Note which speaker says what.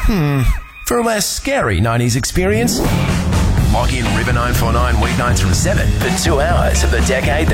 Speaker 1: For a less scary 90s experience, log in River 949 weeknights from 7 for 2 hours of the decade that